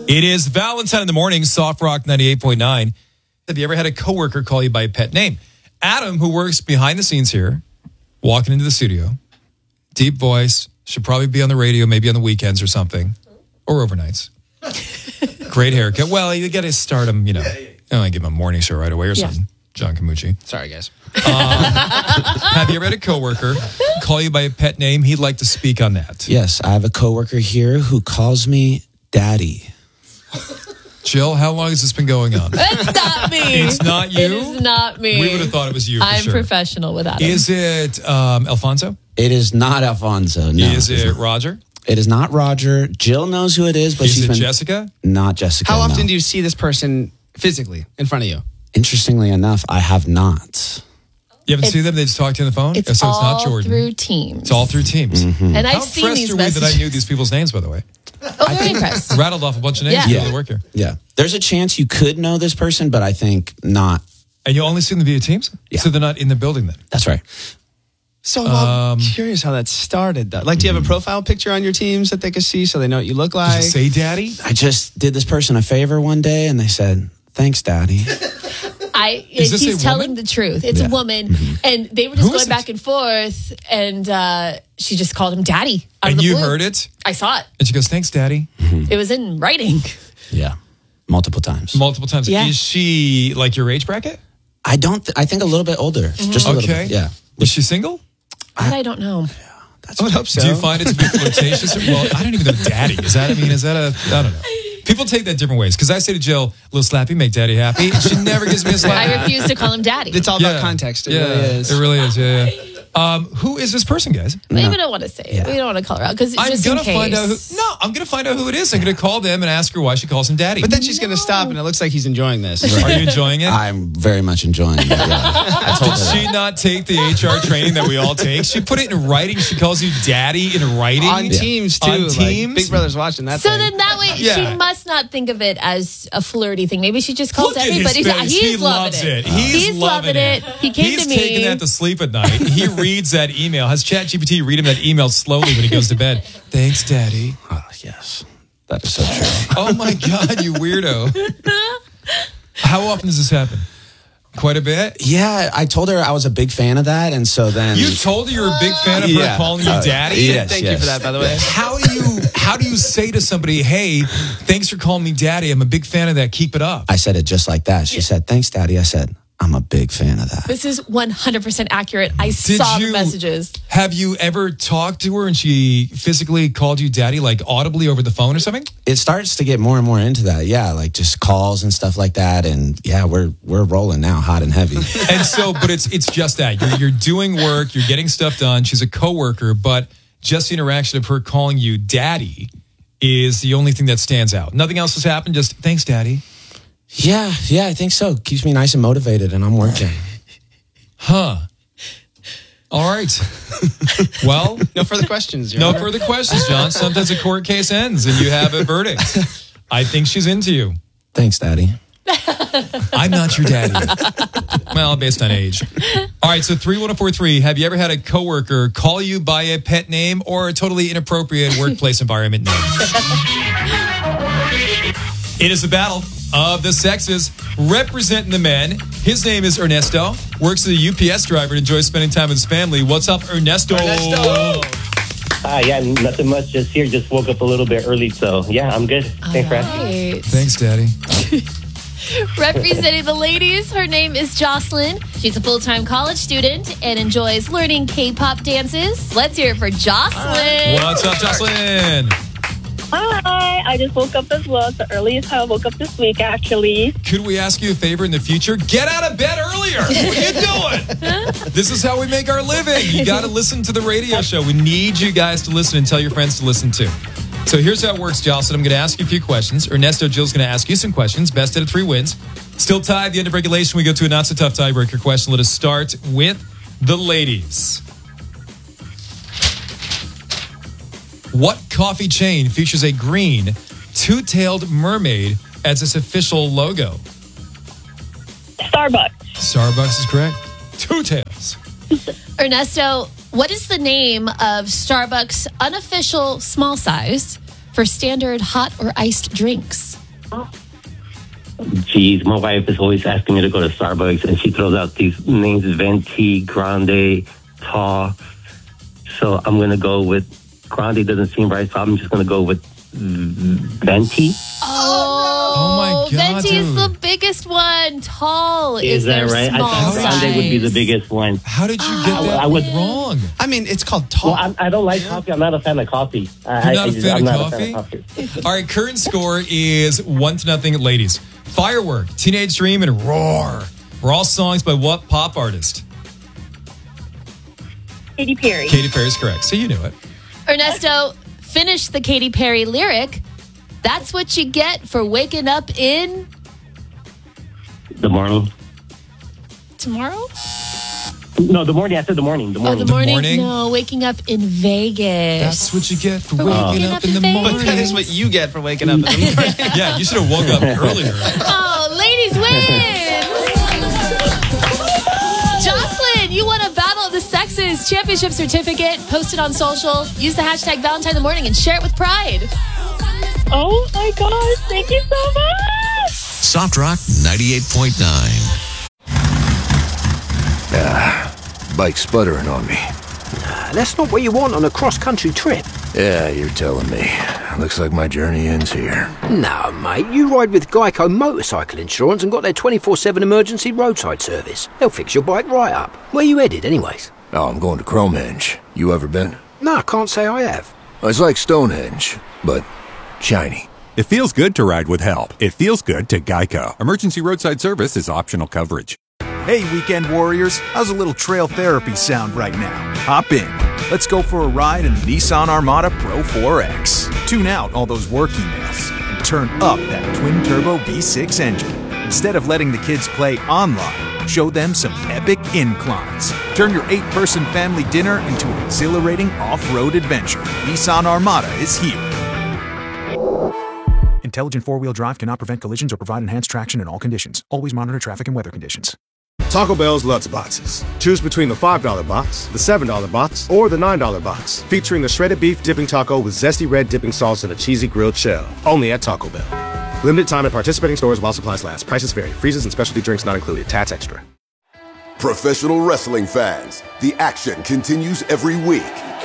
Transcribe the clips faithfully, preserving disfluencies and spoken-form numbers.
It is Valentine in the morning, Soft Rock ninety-eight point nine. Have you ever had a coworker call you by a pet name? Adam, who works behind the scenes here, walking into the studio, deep voice, should probably be on the radio, maybe on the weekends or something, or overnights. Great haircut. Well, you got to start him, you know. I don't want to give him a morning show right away or something. Yeah. John Camucci. Sorry, guys. Um, have you ever had a coworker call you by a pet name? He'd like to speak on that. Yes, I have a coworker here who calls me Daddy. Jill, how long has this been going on? It's not me. It's not you? It is not me. We would have thought it was you for I'm sure. professional with Adam. Is it um, Alfonso? It is not Alfonso, no. Is it Roger? It is not Roger. Jill knows who it is, but is she's it been... Jessica? Not Jessica, How often no. do you see this person physically in front of you? Interestingly enough, I have not. You haven't It's- seen them? They just talked to you on the phone? It's so it's all not Jordan. through Teams. It's all through Teams. Mm-hmm. And How I've seen impressed these are we messages. that I knew these people's names, by the way? Oh, very impressed. Rattled off a bunch of names. Yeah. Yeah. Yeah. They work here. Yeah. There's a chance you could know this person, but I think not. And you only see them via Teams? Yeah. So they're not in the building then? That's right. So I'm curious how that started, though. Like, do you have a profile picture on your teams that they can see so they know what you look like? Does it say daddy? I just did this person a favor one day, and they said, "Thanks, Daddy." I, Is this he's a telling woman? the truth. It's Yeah. a woman, and they were just Who is going back it? and forth, and uh, she just called him Daddy. Out of And the you blue. heard it? I saw it. And she goes, thanks, daddy. It was in writing. Yeah, multiple times. Multiple times. Yeah. Is she like your age bracket? I don't. Th- I think a little bit older, just a little Okay. bit. Yeah. Is she single? That I don't know. I would hope so. Do you find it to be flirtatious? Well, I don't even know daddy. Is that, I mean, is that a, I don't know. People take that different ways. Because I say to Jill, little slappy, make daddy happy. And she never gives me a slap. I refuse to call him Daddy. It's all about context. It yeah, really is. It really is, yeah, yeah. Um, who is this person, guys? We don't want to say it. Yeah. We don't want to call her out because I'm just gonna in case. find out who. No, I'm gonna find out who it is. I'm gonna call them and ask her why she calls him daddy. But then she's going to stop, and it looks like he's enjoying this. Are you enjoying it? I'm very much enjoying it. Yeah. I told Did her she that. not take the H R training that we all take? She put it in writing. She calls you daddy in writing. On teams, too. On Like, Teams? Big Brother's watching that So thing. then that way Yeah. she must not think of it as a flirty thing. Maybe she just calls Look at his everybody. face. He's He loving loves it. it. He's loving loving it. He came He's to me. taking that to sleep at night. He reads that email. Has ChatGPT read him that email slowly when he goes to bed. Thanks, daddy. Oh, yes, that is so true. Oh my God, you weirdo. How often does this happen? Quite a bit? Yeah, I told her I was a big fan of that, and so then You told her you're a big fan of her Yeah. calling you Uh, daddy? yes, Thank you yes. for that, by the way. How do you how do you say to somebody, hey, thanks for calling me daddy. I'm a big fan of that. Keep it up. I said it just like that. She said, "Thanks, Daddy." I said, "I'm a big fan of that." This is one hundred percent accurate. I Did saw you- the messages. Have you ever talked to her and she physically called you daddy, like audibly over the phone or something? It starts to get more and more into that. Yeah, like just calls and stuff like that. And yeah, we're we're rolling now, hot and heavy. And so, but it's it's just that. You're, you're doing work, you're getting stuff done. She's a coworker, but just the interaction of her calling you daddy is the only thing that stands out. Nothing else has happened, just thanks, daddy. Yeah, yeah, I think so. Keeps me nice and motivated, and I'm working. Huh. All right. Well, No further questions. Your no Honor. further questions, John. Sometimes a court case ends and you have a verdict. I think she's into you. Thanks, Daddy. I'm not your daddy. Well, based on age. All right, so three one zero four three. Have you ever had a coworker call you by a pet name or a totally inappropriate workplace environment name? It is a battle of the sexes representing the men. His name is Ernesto. Works as a U P S driver and enjoys spending time with his family. What's up, Ernesto? Ernesto. Hi, yeah, nothing much. Just here. Just woke up a little bit early, so yeah, I'm good. Thanks for asking. Right. Thanks, Daddy. Representing the ladies, her name is Jocelyn. She's a full-time college student and enjoys learning K-pop dances. Let's hear it for Jocelyn. What's up, Jocelyn? Hi, I just woke up as well. It's the earliest I woke up this week, actually. Could we ask you a favor in the future? Get out of bed earlier. What are you doing? This is how we make our living. You got to listen to the radio show. We need you guys to listen and tell your friends to listen too. So here's how it works, Jocelyn. I'm going to ask you a few questions. Ernesto, Jill's going to ask you some questions. Best out of three wins. Still tied at the end of regulation. We go to a not-so-tough tiebreaker question. Let us start with the ladies. What coffee chain features a green, two-tailed mermaid as its official logo? Starbucks. Starbucks is correct. Two tails. Ernesto, what is the name of Starbucks' unofficial small size for standard hot or iced drinks? Jeez, my wife is always asking me to go to Starbucks, and she throws out these names: Venti, Grande, Tall. So I'm gonna go with Grande. Doesn't seem right, so I'm just gonna go with Venti. Oh, Oh my God, Venti is dude. the biggest one. Tall is, Is that their right? I small thought size. Grande would be the biggest one. How did you get that I would- wrong? I mean, it's called tall. Well, I, I don't like coffee. I'm not a fan of coffee. I, You're not I, a just- fan I'm of not coffee? a fan of coffee. All right, current score is one to nothing, ladies. Firework, Teenage Dream, and Roar were all songs by what pop artist? Katy Perry. Katy Perry is correct, so you knew it. Ernesto, finish the Katy Perry lyric. That's what you get for waking up in The morning. tomorrow? No, the morning. I said the morning. The Oh, morning. the morning? morning? No, waking up in Vegas. That's what you get for For waking, waking up, up in the in morning. Vegas. That is what you get for waking up in the morning. Yeah, you should have woke up earlier. Oh, ladies win! Jocelyn, you won a Battle of the Sexes championship certificate. Post it on social. Use the hashtag Valentine in the Morning and share it with pride. Oh my gosh, thank you so much. Soft Rock ninety-eight point nine. Bike sputtering on me. That's not what you want on a cross-country trip. Yeah, you're telling me. Looks like my journey ends here. No, mate, you ride with Geico Motorcycle Insurance and got their twenty-four seven emergency roadside service. They'll fix your bike right up. Where you headed, anyways? Oh, I'm going to Cromehenge. You ever been? No, I can't say I have. It's like Stonehenge, but shiny. It feels good to ride with help. It feels good to Geico. Emergency roadside service is optional coverage. Hey, weekend warriors, how's a little trail therapy sound right now? Hop in. Let's go for a ride in the Nissan Armada Pro four X. Tune out all those work emails and turn up that twin-turbo V six engine. Instead of letting the kids play online, show them some epic inclines. Turn your eight-person family dinner into an exhilarating off-road adventure. Nissan Armada is here. Intelligent four-wheel drive cannot prevent collisions or provide enhanced traction in all conditions. Always monitor traffic and weather conditions. Taco Bell's Lutz Boxes. Choose between the five dollar box, the seven dollar box, or the nine dollar box, featuring the shredded beef dipping taco with zesty red dipping sauce and a cheesy grilled shell. Only at Taco Bell. Limited time at participating stores while supplies last. Prices vary. Freezes and specialty drinks not included. Tats Extra. Professional wrestling fans, the action continues every week.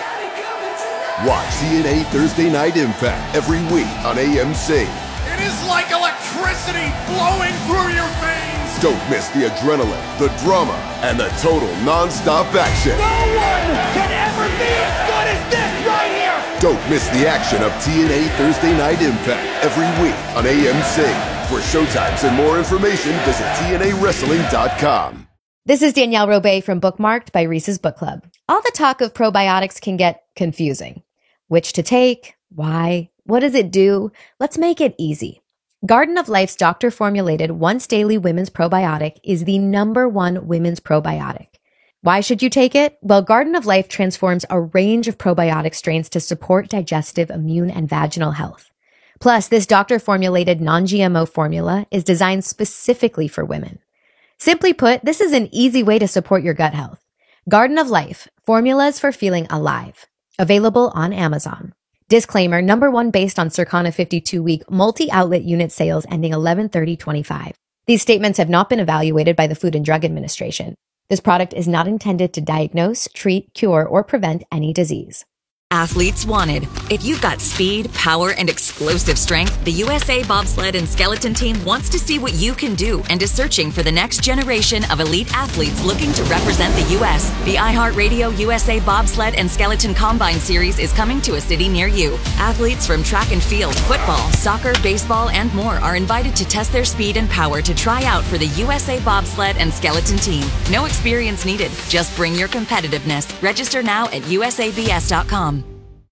Watch T N A Thursday Night Impact every week on A M C. It is like electricity flowing through your veins. Don't miss the adrenaline, the drama, and the total non-stop action. No one can ever be as good as this right here. Don't miss the action of T N A Thursday Night Impact every week on A M C. For showtimes and more information, visit T N A wrestling dot com. This is Danielle Robay from Bookmarked by Reese's Book Club. All the talk of probiotics can get confusing. Which to take? Why? What does it do? Let's make it easy. Garden of Life's doctor-formulated once-daily women's probiotic is the number one women's probiotic. Why should you take it? Well, Garden of Life transforms a range of probiotic strains to support digestive, immune, and vaginal health. Plus, this doctor-formulated non-G M O formula is designed specifically for women. Simply put, this is an easy way to support your gut health. Garden of Life, formulas for feeling alive. Available on Amazon. Disclaimer, number one based on Circana fifty-two week multi-outlet unit sales ending eleven thirty twenty-five. These statements have not been evaluated by the Food and Drug Administration. This product is not intended to diagnose, treat, cure, or prevent any disease. Athletes wanted. If you've got speed, power, and explosive strength, the U S A Bobsled and Skeleton Team wants to see what you can do and is searching for the next generation of elite athletes looking to represent the U S The iHeartRadio U S A Bobsled and Skeleton Combine Series is coming to a city near you. Athletes from track and field, football, soccer, baseball, and more are invited to test their speed and power to try out for the U S A Bobsled and Skeleton Team. No experience needed. Just bring your competitiveness. Register now at U S A B S dot com.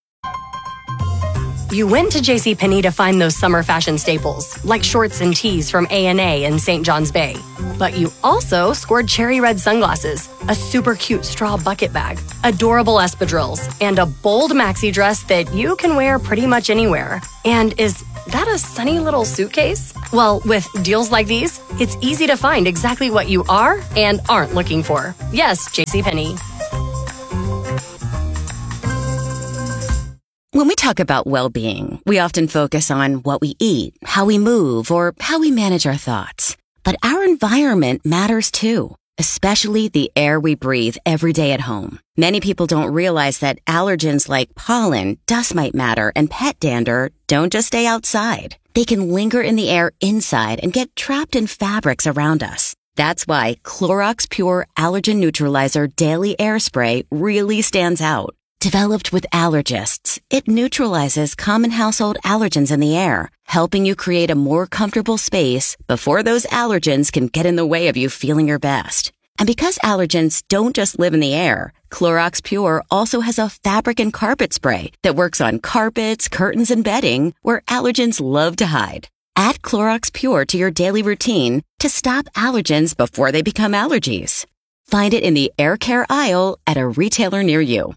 You went to JCPenney to find those summer fashion staples, like shorts and tees from A and A in Saint John's Bay. But you also scored cherry red sunglasses, a super cute straw bucket bag, adorable espadrilles, and a bold maxi dress that you can wear pretty much anywhere. And is that a sunny little suitcase? Well, with deals like these, it's easy to find exactly what you are and aren't looking for. Yes, JCPenney. When we talk about well-being, we often focus on what we eat, how we move, or how we manage our thoughts. But our environment matters too, especially the air we breathe every day at home. Many people don't realize that allergens like pollen, dust mite matter, and pet dander don't just stay outside. They can linger in the air inside and get trapped in fabrics around us. That's why Clorox Pure Allergen Neutralizer Daily Air Spray really stands out. Developed with allergists, it neutralizes common household allergens in the air, helping you create a more comfortable space before those allergens can get in the way of you feeling your best. And because allergens don't just live in the air, Clorox Pure also has a fabric and carpet spray that works on carpets, curtains, and bedding where allergens love to hide. Add Clorox Pure to your daily routine to stop allergens before they become allergies. Find it in the air care aisle at a retailer near you.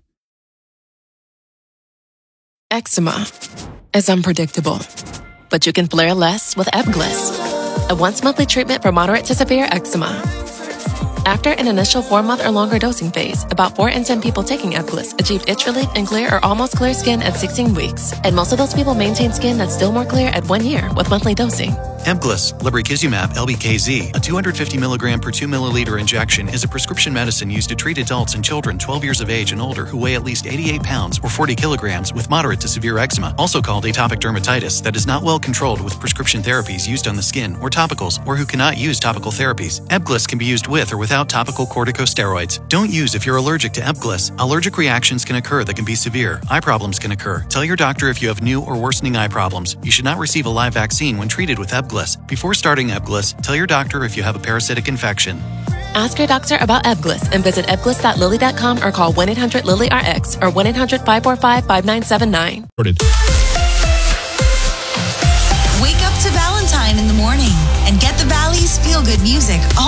Eczema is unpredictable, but you can flare less with Ebglyss, a once-monthly treatment for moderate to severe eczema. After an initial four-month or longer dosing phase, about four in ten people taking Ebglyss achieved itch relief and clear or almost clear skin at sixteen weeks, and most of those people maintain skin that's still more clear at one year with monthly dosing. Ebglyss, lebrikizumab L B K Z, a two hundred fifty milligram per two milliliter injection, is a prescription medicine used to treat adults and children twelve years of age and older who weigh at least eighty-eight pounds or forty kilograms with moderate to severe eczema, also called atopic dermatitis, that is not well controlled with prescription therapies used on the skin or topicals, or who cannot use topical therapies. Ebglyss can be used with or without topical corticosteroids. Don't use if you're allergic to Ebglyss. Allergic reactions can occur that can be severe. Eye problems can occur. Tell your doctor if you have new or worsening eye problems. You should not receive a live vaccine when treated with Ebglyss. Before starting Ebglyss, tell your doctor if you have a parasitic infection. Ask your doctor about Ebglyss and visit ebglyss dot lilly dot com or call one eight hundred lilly R X or one eight hundred five four five five nine seven nine. Wake up to Valentine in the morning and get the Valley's feel-good music all